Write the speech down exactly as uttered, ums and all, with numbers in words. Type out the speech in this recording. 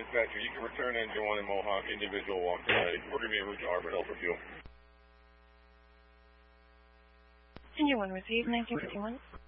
dispatcher. You can return engine one in Mohawk. Individual walked away. Order me a route to Arbor Hill for fuel. Engine one received, nineteen fifty-one.